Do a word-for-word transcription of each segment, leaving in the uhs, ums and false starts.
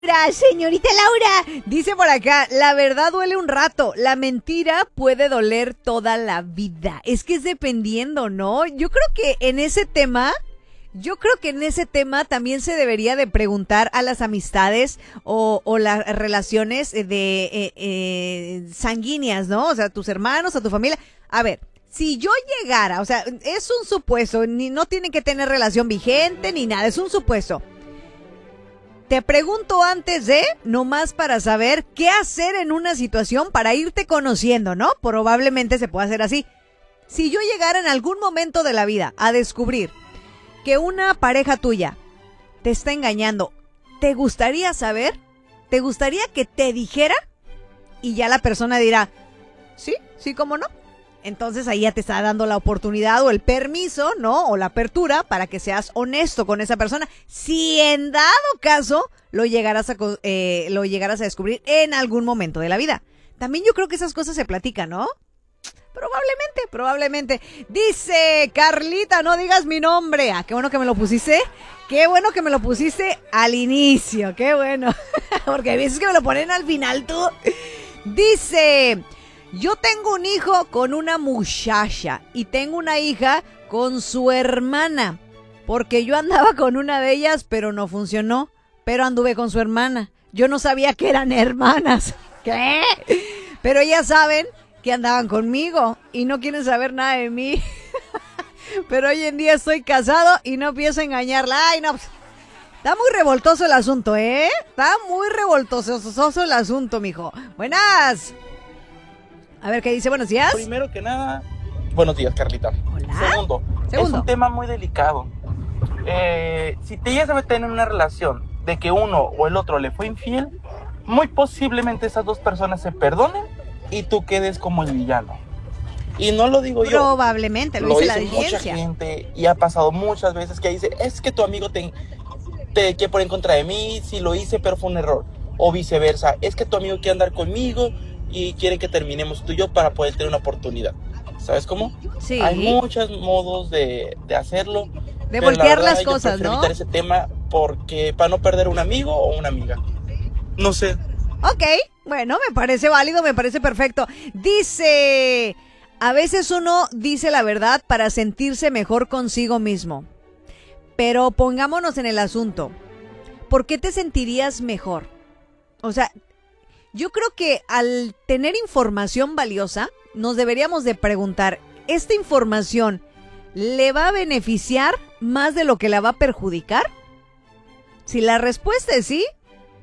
Señorita Laura, dice por acá, la verdad duele un rato, la mentira puede doler toda la vida. Es que es dependiendo, ¿no? Yo creo que en ese tema, yo creo que en ese tema también se debería de preguntar a las amistades o, o las relaciones de eh, eh, sanguíneas, ¿no? O sea, tus hermanos, a tu familia. A ver, si yo llegara, o sea, es un supuesto, ni no tiene que tener relación vigente ni nada, es un supuesto. Te pregunto antes de, nomás para saber qué hacer en una situación para irte conociendo, ¿no? Probablemente se pueda hacer así. Si yo llegara en algún momento de la vida a descubrir que una pareja tuya te está engañando, ¿te gustaría saber? ¿Te gustaría que te dijera? Y ya la persona dirá, sí, sí, ¿cómo no? Entonces ahí ya te está dando la oportunidad o el permiso, ¿no? O la apertura para que seas honesto con esa persona. Si en dado caso lo llegaras a, eh, lo llegaras a descubrir en algún momento de la vida. También yo creo que esas cosas se platican, ¿no? Probablemente, probablemente. Dice Carlita, no digas mi nombre. Ah, qué bueno que me lo pusiste. Qué bueno que me lo pusiste al inicio. Qué bueno. Porque hay veces que me lo ponen al final tú. Dice... Yo tengo un hijo con una muchacha y tengo una hija con su hermana, porque yo andaba con una de ellas, pero no funcionó, pero anduve con su hermana. Yo no sabía que eran hermanas. ¿Qué? Pero ellas saben que andaban conmigo y no quieren saber nada de mí. Pero hoy en día estoy casado y no pienso engañarla. Ay, no. Está muy revoltoso el asunto, ¿eh? Está muy revoltoso el asunto, mijo. Buenas. A ver, ¿qué dice? Buenos días. Primero que nada, buenos días, Carlita. Hola. Segundo, Segundo. es un tema muy delicado. Eh, si te llegas a meter en una relación de que uno o el otro le fue infiel, muy posiblemente esas dos personas se perdonen y tú quedes como el villano. Y no lo digo yo. Probablemente, lo, lo dice la dice mucha audiencia. gente y ha pasado muchas veces que dice, es que tu amigo te, te quiere poner en contra de mí, sí lo hice, pero fue un error. O viceversa, es que tu amigo quiere andar conmigo y quiere que terminemos tú y yo para poder tener una oportunidad. ¿Sabes cómo? Sí. Hay muchos modos de, de hacerlo. De voltear verdad, las cosas, yo ¿no? evitar ese tema porque para no perder un amigo o una amiga. No sé. Ok, bueno, me parece válido, me parece perfecto. Dice, a veces uno dice la verdad para sentirse mejor consigo mismo. Pero pongámonos en el asunto. ¿Por qué te sentirías mejor? O sea... Yo creo que al tener información valiosa, nos deberíamos de preguntar, ¿esta información le va a beneficiar más de lo que la va a perjudicar? Si la respuesta es sí,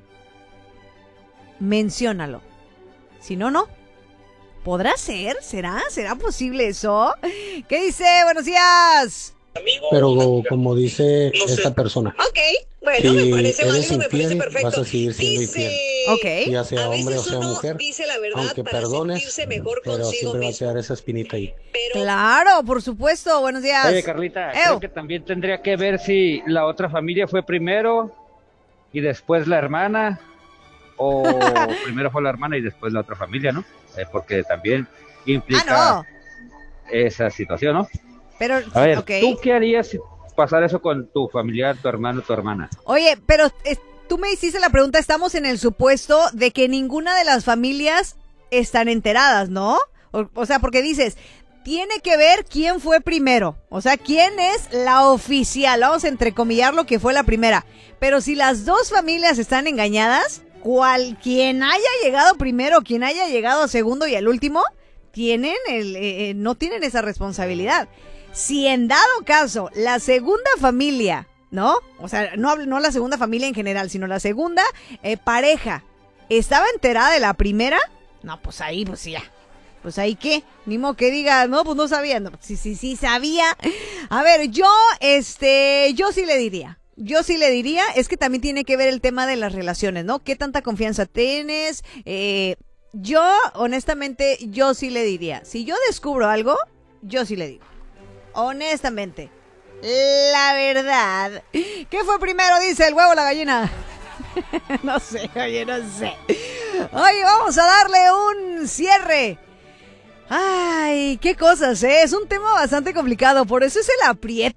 menciónalo. Si no, no. ¿Podrá ser? ¿Será? ¿Será posible eso? ¿Qué dice? Buenos días. Pero como dice esta persona, Ok, bueno, si me parece eres válido, me infiel, parece perfecto. vas a seguir siendo Dice, infiel, ok, ya sea hombre o sea mujer, dice la verdad aunque para perdones, sentirse mejor pero consigo siempre va a mismo. quedar esa espinita ahí. Pero... Claro, por supuesto. Buenos días. Oye, Carlita, Eo. creo que también tendría que ver si la otra familia fue primero y después la hermana, o primero fue la hermana y después la otra familia, ¿no? Eh, porque también implica Ah, no. esa situación, ¿no? Pero, A ver, ok. ¿tú qué harías si pasara eso con tu familiar, tu hermano, tu hermana? Oye, pero es- tú me hiciste la pregunta, estamos en el supuesto de que ninguna de las familias están enteradas, ¿no? O, o sea, porque dices, tiene que ver quién fue primero. O sea, quién es la oficial. Vamos a entrecomillar lo que fue la primera. Pero si las dos familias están engañadas, cual, quien haya llegado primero, quien haya llegado segundo y al último, tienen el, eh, eh, no tienen esa responsabilidad. Si en dado caso la segunda familia, ¿no? O sea, no, hablo- no la segunda familia en general, sino la segunda eh, pareja estaba enterada de la primera, no, pues ahí, pues ya. Pues ahí qué, ni modo que diga, no, pues no sabía, no, sí, sí, sí sabía. A ver, yo, este, yo sí le diría, yo sí le diría, es que también tiene que ver el tema de las relaciones, ¿no? ¿Qué tanta confianza tienes? Eh, yo, honestamente, yo sí le diría, si yo descubro algo, yo sí le digo, honestamente, la verdad. ¿Qué fue primero, dice el huevo o la gallina? No sé, oye, no sé. Oye, vamos a darle un cierre. Ay, qué cosas, ¿eh? Es un tema bastante complicado, por eso es el aprieto.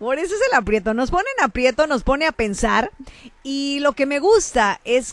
Por eso es el aprieto, nos pone en aprieto, nos pone a pensar y lo que me gusta es